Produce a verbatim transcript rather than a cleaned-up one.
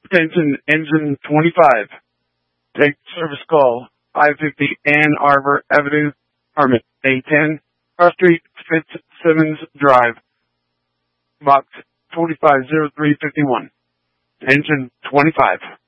Attention, engine twenty-five. Take service call five fifty Ann Arbor Avenue, Apartment A ten, Cross Street, Fitzsimmons Drive, box forty-five zero three fifty-one. Engine twenty-five.